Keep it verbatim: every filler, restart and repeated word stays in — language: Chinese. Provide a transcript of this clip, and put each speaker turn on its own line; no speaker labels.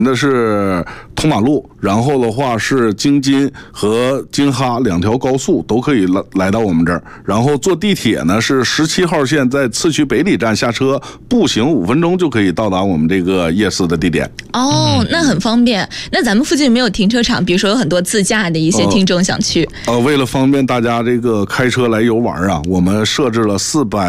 那是通马路，然后的话是京津和京哈两条高速都可以来来到我们这儿，然后坐地铁呢是十七号线在次区北里站下车，步行五分钟就可以到达我们这个夜市的地点。
哦，那很方便。那咱们附近没有停车场，比如说有很多自驾的一些听众想去。
呃，为了方便大家这个开车来游玩啊，我们设置了四百